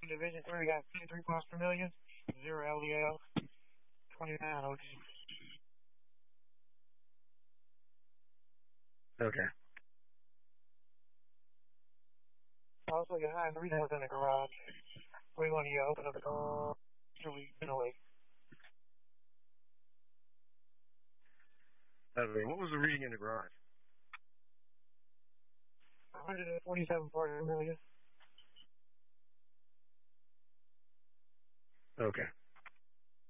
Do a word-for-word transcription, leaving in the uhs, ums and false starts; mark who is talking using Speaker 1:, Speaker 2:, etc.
Speaker 1: Division three, we got fifty-three parts per million, zero L D L, twenty-nine O G.
Speaker 2: Okay.
Speaker 1: Also, your high three was in the garage. We want you to open up the door. Should we ventilate?
Speaker 2: Okay. What was the reading in the garage?
Speaker 1: one hundred forty-seven parts per million.
Speaker 2: Okay.